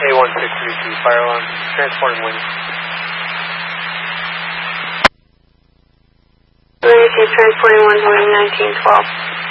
A1632, fire alarm, transporting wind. Transporting 1 Boeing 1912.